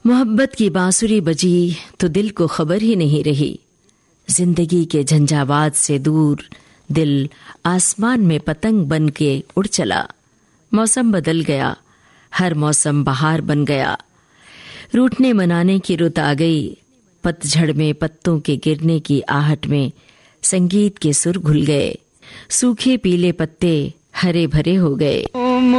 मोहब्बत की बांसुरी बजी तो दिल को खबर ही नहीं रही। जिंदगी के झंझावात से दूर दिल आसमान में पतंग बन के उड़ चला। मौसम बदल गया, हर मौसम बहार बन गया। रूठने मनाने की रुत आ गई। पतझड़ में पत्तों के गिरने की आहट में संगीत के सुर घुल गए। सूखे पीले पत्ते हरे भरे हो गए।